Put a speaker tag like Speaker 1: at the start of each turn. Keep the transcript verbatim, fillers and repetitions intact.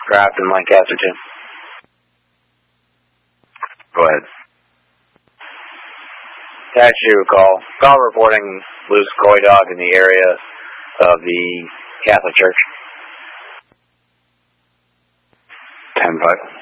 Speaker 1: Grafton, Lancaster two. Go ahead. Taxi call. Call reporting loose koi dog in the area of the Catholic Church. ten five.